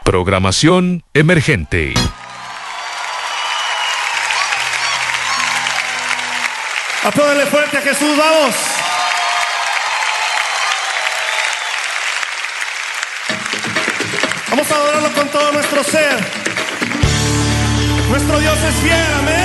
Programación emergente. Apláudanle fuerte a Jesús, vamos. Vamos a adorarlo con todo nuestro ser. Nuestro Dios es fiel, amén.